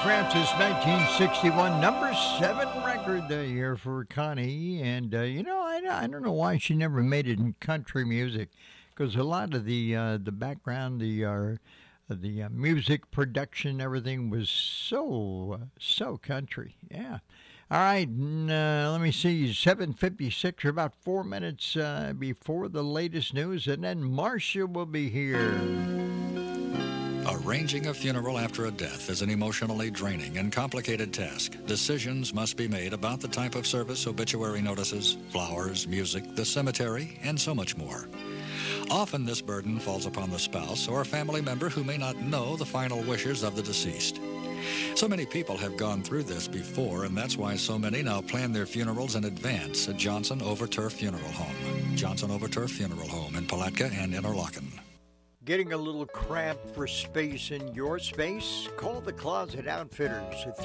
Francis, 1961, number 7 record here for Connie. And, I don't know why she never made it in country music, because a lot of the background, the music production, everything was so country. Yeah. All right, let me see, 7:56, or about 4 minutes before the latest news, and then Marcia will be here. Arranging a funeral after a death is an emotionally draining and complicated task. Decisions must be made about the type of service, obituary notices, flowers, music, the cemetery, and so much more. Often this burden falls upon the spouse or a family member who may not know the final wishes of the deceased. So many people have gone through this before, and that's why so many now plan their funerals in advance at Johnson Overturf Funeral Home. Johnson Overturf Funeral Home in Palatka and Interlaken. Getting a little cramped for space in your space? Call the Closet Outfitters at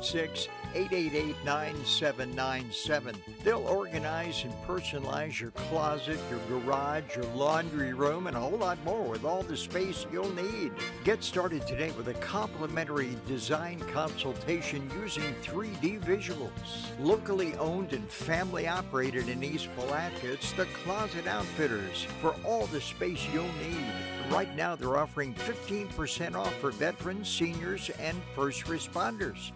386-888-9797. They'll organize and personalize your closet, your garage, your laundry room, and a whole lot more with all the space you'll need. Get started today with a complimentary design consultation using 3D visuals. Locally owned and family operated in East Palatka, it's the Closet Outfitters for all the space you'll need. Right now, they're offering 15% off for veterans, seniors, and first responders.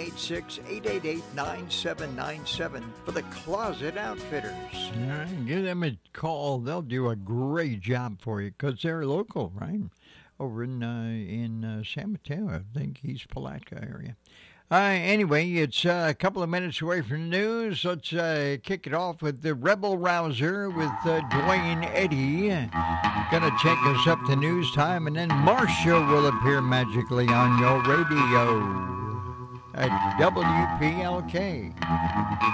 386-888-9797 for the Closet Outfitters. All right, give them a call. They'll do a great job for you because they're local, right? Over in San Mateo, I think, East Palatka area. Anyway, it's a couple of minutes away from the news. Let's kick it off with the Rebel Rouser with Dwayne Eddy. Gonna take us up to news time, and then Marcia will appear magically on your radio at WPLK.